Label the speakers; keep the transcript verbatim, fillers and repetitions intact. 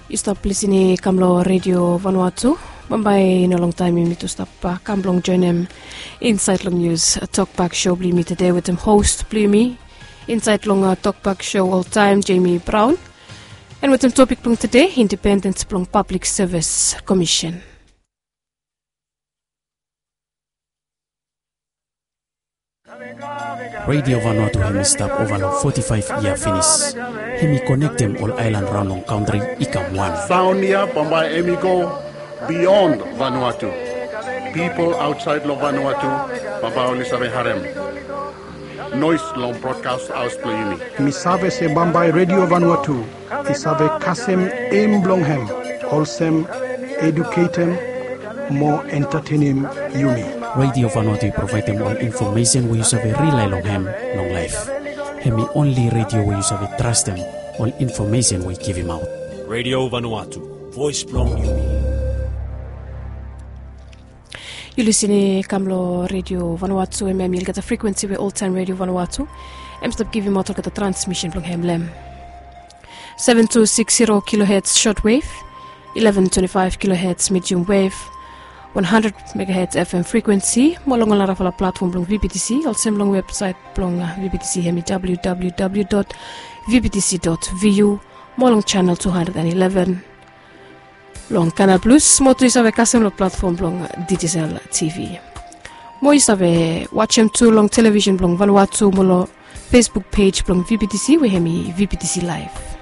Speaker 1: You stop listening Kamlo Radio Vanuatu. Bambai in a long time you to stop uh, Kamblong join him Inside Long News a talkback show blue me today with him host blue me Inside Long uh, talkback show all time Jamie Brown and with him topic blong today Independence blong Public Service Commission.
Speaker 2: Radio Vanuatu hemi stop over long forty-five year finish. Hemi connect them all island round on country ikam one.
Speaker 3: Sound here, Bambai Emi go beyond Vanuatu. People outside of Vanuatu, Bambai Olisabe Harem. Noise long broadcast house playing.
Speaker 4: Misabe se Bambai Radio Vanuatu. Isabe kasem aim blonghem. Olsem educatem more entertaining yumi.
Speaker 2: Radio Vanuatu provide them all information we use of a rely long ham, long life. Hemi only radio we use of a trust them, all information we give him out.
Speaker 5: Radio Vanuatu, voice blong yumi.
Speaker 1: You listen to Kamlo Radio Vanuatu and Mamil get a frequency with all time Radio Vanuatu. I'm stop giving out the transmission from Hemlem. seven two six zero kilohertz shortwave, eleven twenty-five kilohertz medium wave, one hundred megahertz F M frequency, molong la rafala platform blong V B T C, also long website blong V B T C hemi w w w dot v b t c dot v u, molong channel two hundred eleven, long Canal Plus, mo tu isave kasem lo platform blong Digicel T V. Mo isave watch him too long television blong Vanuatu molo Facebook page blong V B T C we hemi V B T C live.